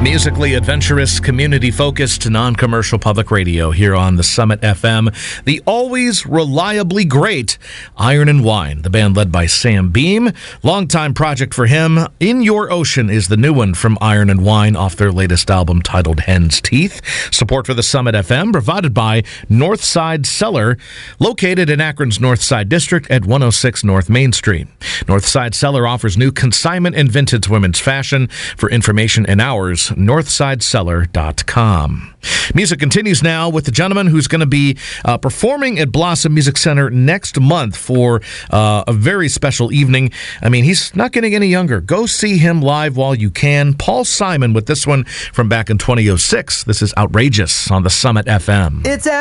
Musically adventurous, community-focused, non-commercial public radio here on the Summit FM. The always reliably great Iron and Wine, the band led by Sam Beam. Longtime project for him. In Your Ocean is the new one from Iron and Wine off their latest album titled Hen's Teeth. Support for the Summit FM provided by Northside Cellar, located in Akron's Northside District at 106 North Main Street. Northside Cellar offers new consignment and vintage women's fashion. For information and hours, northsidecellar.com. Music continues now with the gentleman who's going to be performing at Blossom Music Center next month for a very special evening. I mean, he's not getting any younger. Go see him live while you can. Paul Simon with this one from back in 2006. This is Outrageous on the Summit FM. It's